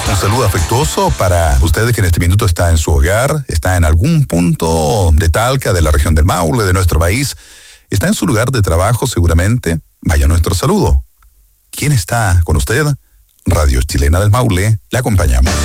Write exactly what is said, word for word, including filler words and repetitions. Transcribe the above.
Un saludo afectuoso para usted que en este minuto está en su hogar, está en algún punto de Talca, de la región del Maule, de nuestro país, está en su lugar de trabajo seguramente. Vaya nuestro saludo. ¿Quién está con usted? Radio Chilena del Maule, le acompañamos.